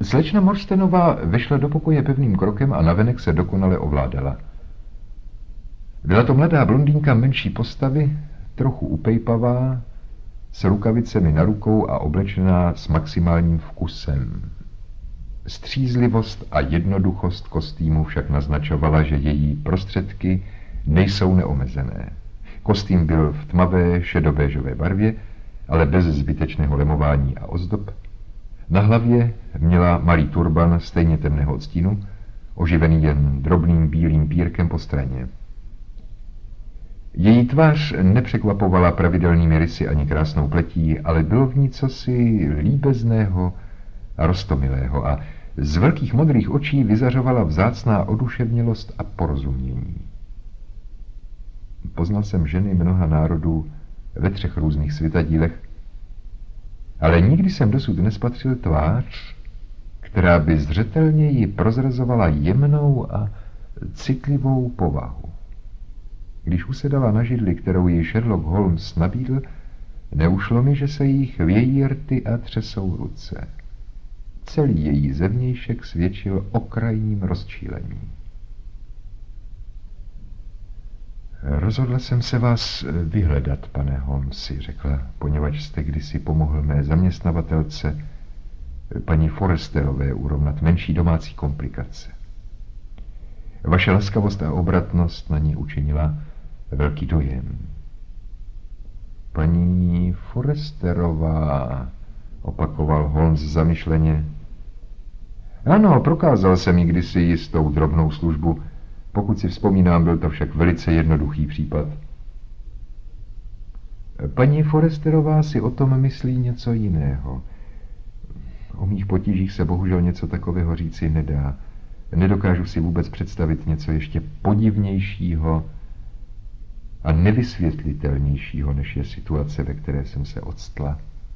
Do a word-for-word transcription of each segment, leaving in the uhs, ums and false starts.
Slečna Morstenová vešla do pokoje pevným krokem a navenek se dokonale ovládala. Byla to mladá blondýnka menší postavy, trochu upejpavá, s rukavicemi na rukou a oblečená s maximálním vkusem. Střízlivost a jednoduchost kostýmu však naznačovala, že její prostředky nejsou neomezené. Kostým byl v tmavé šedobéžové barvě, ale bez zbytečného lemování a ozdob. Na hlavě měla malý turban stejně temného odstínu, oživený jen drobným bílým pírkem po straně. Její tvář nepřekvapovala pravidelnými rysy ani krásnou pletí, ale bylo v ní cosi líbezného a roztomilého a z velkých modrých očí vyzařovala vzácná oduševnělost a porozumění. Poznal jsem ženy mnoha národů ve třech různých světadílech, ale nikdy jsem dosud nespatřil tvář, která by zřetelněji prozrazovala jemnou a citlivou povahu. Když usedala na židli, kterou jí Sherlock Holmes nabídl, neušlo mi, že se jí chvějí rty a třesou ruce. Celý její zevnějšek svědčil o krajním rozčílení. Rozhodla jsem se vás vyhledat, pane Holmesi, řekla, poněvadž jste kdysi pomohl mé zaměstnavatelce, paní Foresterové, urovnat menší domácí komplikace. Vaše laskavost a obratnost na ní učinila velký dojem. Paní Foresterová, opakoval Holmes zamyšleně. Ano, prokázal jsem jí kdysi jistou drobnou službu. Pokud si vzpomínám, byl to však velice jednoduchý případ. Paní Foresterová si o tom myslí něco jiného. O mých potížích se bohužel něco takového říci nedá. Nedokážu si vůbec představit něco ještě podivnějšího a nevysvětlitelnějšího, než je situace, ve které jsem se octla.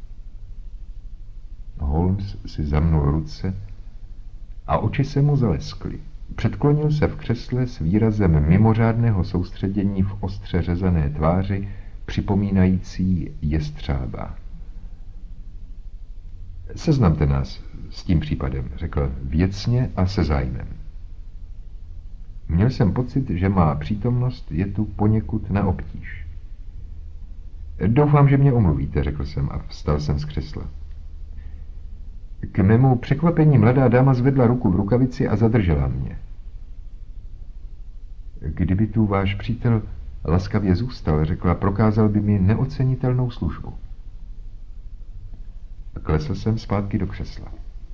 Holmes si zamnul ruce a oči se mu zaleskly. Předklonil se v křesle s výrazem mimořádného soustředění v ostře řezané tváři, připomínající jestřába. Seznamte nás s tím případem, řekl věcně a se zájmem. Měl jsem pocit, že má přítomnost je tu poněkud na obtíž. Doufám, že mě omluvíte, řekl jsem a vstal jsem z křesla. K mému překvapení mladá dáma zvedla ruku v rukavici a zadržela mě. Kdyby tu váš přítel laskavě zůstal, řekla, prokázal by mi neocenitelnou službu. Klesl jsem zpátky do křesla.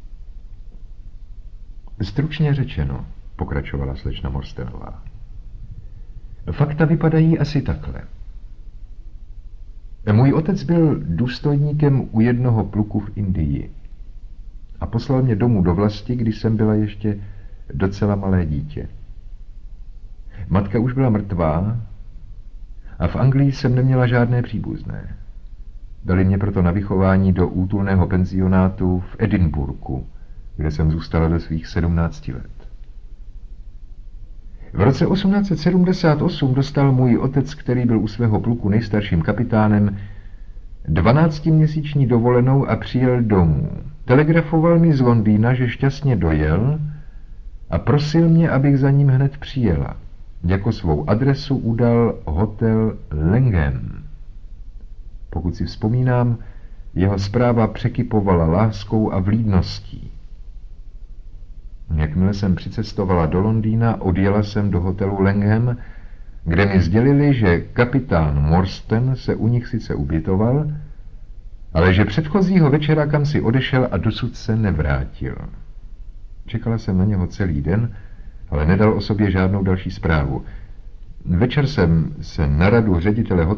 Stručně řečeno, pokračovala slečna Morstenová. Fakta vypadají asi takhle. Můj otec byl důstojníkem u jednoho pluku v Indii a poslal mě domů do vlasti, když jsem byla ještě docela malé dítě. Matka už byla mrtvá a v Anglii jsem neměla žádné příbuzné. Dali mě proto na vychování do útulného penzionátu v Edinburghu, kde jsem zůstala do svých sedmnácti let. V roce osmnáct set sedmdesát osm dostal můj otec, který byl u svého pluku nejstarším kapitánem, dvanáctiměsíční dovolenou a přijel domů. Telegrafoval mi z Londýna, že šťastně dojel a prosil mě, abych za ním hned přijela. Jako svou adresu udal hotel Langham. Pokud si vzpomínám, jeho zpráva překypovala láskou a vlídností. Jakmile jsem přicestovala do Londýna, odjela jsem do hotelu Langham, kde mi sdělili, že kapitán Morstan se u nich sice ubytoval, ale že předchozího večera kam si odešel a dosud se nevrátil. Čekala jsem na něho celý den, ale nedal o sobě žádnou další zprávu. Večer jsem se na radu ředitele hotelu